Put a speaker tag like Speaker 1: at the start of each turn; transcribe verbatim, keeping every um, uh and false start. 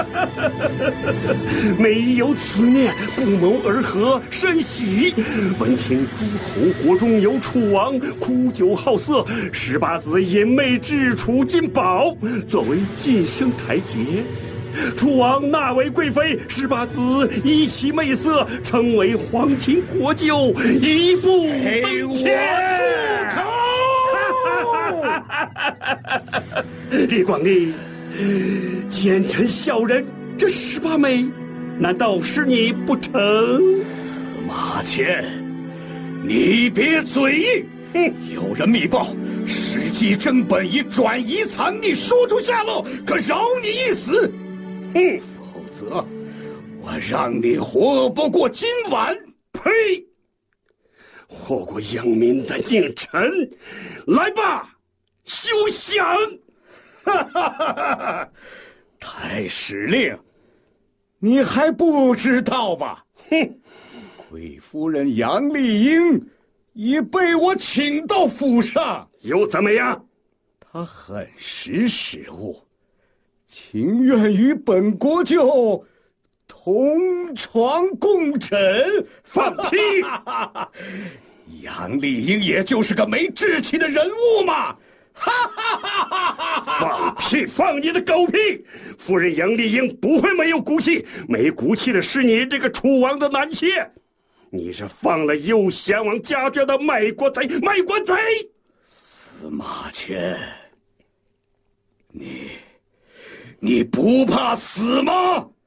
Speaker 1: 每有此念，不谋而合，甚喜。闻听诸侯国中有楚王苦酒好色，十八子引妹至楚进宝，作为晋升台阶。楚王纳为贵妃，十八子以其媚色，称为皇亲国舅，一步登天。李广利，奸臣小人，这十八妹，难道是你不成？
Speaker 2: 马迁，你别嘴硬！嗯，有人密报，史记正本已转移残逆，说出下落，可饶你一死。嗯，否则我让你活不过今晚。
Speaker 1: 呸！祸国殃民的佞臣，来吧，休想！
Speaker 2: 哈哈哈哈！太史令，你还不知道吧？哼，贵夫人杨丽英已被我请到府上，
Speaker 1: 又怎么样？
Speaker 2: 她很识时务，情愿与本国舅同床共枕。
Speaker 1: 放屁！
Speaker 2: 杨丽英也就是个没志气的人物嘛！
Speaker 1: 放屁！放你的狗屁！夫人杨丽英不会没有骨气，没骨气的是你这个楚王的男妾。你是放了右贤王家眷的卖国贼！卖国贼！
Speaker 2: 司马迁，你你不怕死吗？